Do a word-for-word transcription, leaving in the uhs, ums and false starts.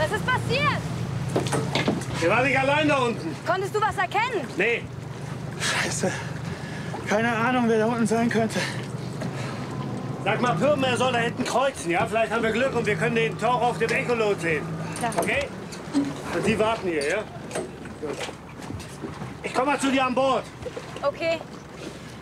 Was ist passiert? Wir waren nicht allein da unten. Konntest du was erkennen? Nee. Scheiße. Keine Ahnung, wer da unten sein könnte. Sag mal, Pirmen, er soll da hinten kreuzen, ja? Vielleicht haben wir Glück und wir können den Tauch auf dem Echolot sehen. Ja. Okay? Und die warten hier, ja? Gut. Ich komme mal zu dir an Bord. Okay.